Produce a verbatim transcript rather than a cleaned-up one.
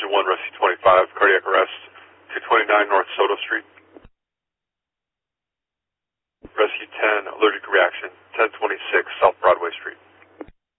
Engine one, Rescue twenty-five, cardiac arrest, two twenty-nine North Soto Street. Rescue ten, allergic reaction, ten twenty-six South Broadway Street.